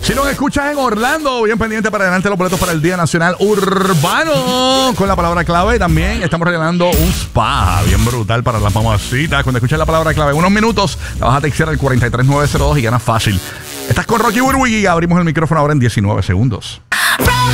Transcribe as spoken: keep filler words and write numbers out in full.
Si nos escuchas en Orlando, bien pendiente para ganarte los boletos para el Día Nacional Urbano con la palabra clave. También estamos regalando un spa bien brutal para las mamacitas. Cuando escuches la palabra clave en unos minutos, la vas a textear al cuatro tres nueve cero dos y ganas fácil. Estás con Rocky Burbu y abrimos el micrófono ahora en diecinueve segundos.